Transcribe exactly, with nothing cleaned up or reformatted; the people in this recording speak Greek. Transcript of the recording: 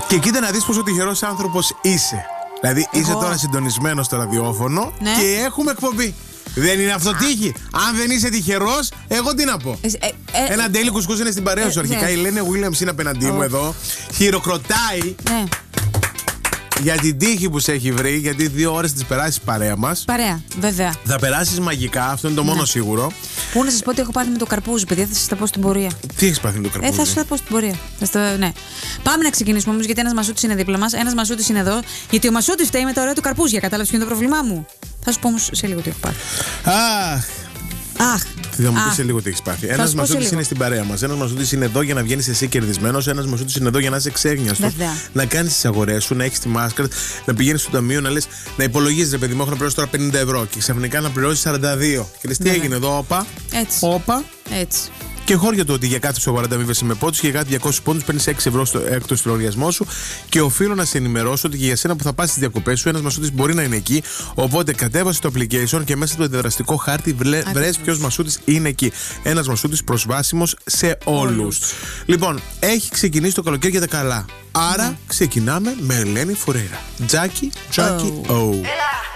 Και κοίτα να δεις πόσο τυχερός άνθρωπος είσαι. Δηλαδή Εγώ... είσαι τώρα συντονισμένος στο ραδιόφωνο, ναι, και έχουμε εκπομπή. Δεν είναι αυτό τύχη? Αν δεν είσαι τυχερός, εγώ τι να πω. Ε, ε, Ένα ντέλι κουσκούς είναι στην παρέα σου. Ε, αρχικά ναι. Η Λένε Williams είναι απέναντί μου εδώ. Χειροκροτάει. Ναι. Για την τύχη που σε έχει βρει, γιατί δύο ώρες τις περάσεις παρέα μας. Παρέα, βέβαια. Θα περάσεις μαγικά, αυτό είναι το μόνο ναι. σίγουρο. Πού να σας πω ότι έχω πάθει με το καρπούζι, παιδιά, θα σας τα πω στην πορεία. Τι έχεις πάθει με το καρπούζι? Ε, θα σας τα πω στην πορεία. Θα στα... ναι. Πάμε να ξεκινήσουμε όμως, γιατί ένας Μασούτης είναι δίπλα μας. Ένας Μασούτης είναι εδώ. Γιατί ο Μασούτης φταίει με τα ωραία του καρπούζια. Κατάλαβες ποιο είναι το πρόβλημά μου? Θα σου πω όμως σε λίγο τι έχω πάθει. Αχ. Αχ. Θα μου πει σε λίγο τι έχει πάθει. Ένας Μασούτης είναι στην παρέα μας. Ένας Μασούτης είναι εδώ για να βγαίνεις εσύ κερδισμένος. Ένας Μασούτης είναι εδώ για να είσαι ξέγνιαστος. Να κάνεις τις αγορές σου, να έχεις τη μάσκα, να πηγαίνεις στο ταμείο, να λες, να υπολογίζεις, ρε παιδί μου, έχω να πληρώσω τώρα πενήντα ευρώ και ξαφνικά να πληρώσεις σαράντα δύο. Και λες, τι έγινε εδώ, όπα. Έτσι. Όπα. Έτσι. Και χώρια το ότι για κάθε σου αγορά ανταμείβεσαι με πόντους και για κάθε διακόσιους πόντους παίρνεις έξι ευρώ στο έκτος στο λογαριασμό σου. Και οφείλω να σε ενημερώσω ότι και για σένα που θα πας στις διακοπές σου, ένας Μασούτης μπορεί να είναι εκεί. Οπότε κατέβασε το application και μέσα στο αντιδραστικό χάρτη βρες ποιος Μασούτης είναι εκεί. Ένας Μασούτης προσβάσιμος σε όλους. Λοιπόν, έχει ξεκινήσει το καλοκαίρι για τα καλά. Άρα mm. ξεκινάμε με Ελένη Φουρέιρα. Τζάκι, Τζάκι, oh. oh.